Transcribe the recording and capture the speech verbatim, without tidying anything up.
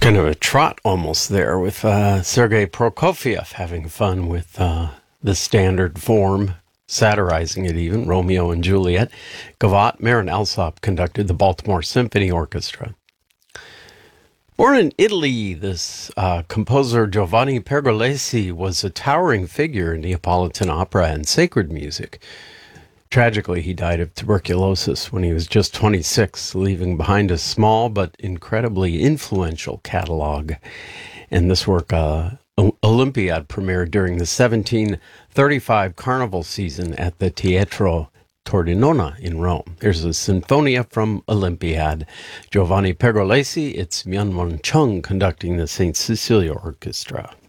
Kind of a trot almost there with uh, Sergei Prokofiev having fun with uh, the standard form, satirizing it even, Romeo and Juliet. Gavotte, Marin Alsop conducted the Baltimore Symphony Orchestra. Born in Italy, this uh, composer Giovanni Pergolesi was a towering figure in Neapolitan opera and sacred music. Tragically, he died of tuberculosis when he was just twenty-six, leaving behind a small but incredibly influential catalog. And this work, uh, Olympiad, premiered during the seventeen thirty-five carnival season at the Teatro Tordinona in Rome. There's a Sinfonia from Olympiad. Giovanni Pergolesi, it's Myung Won Chung conducting the Saint Cecilia Orchestra.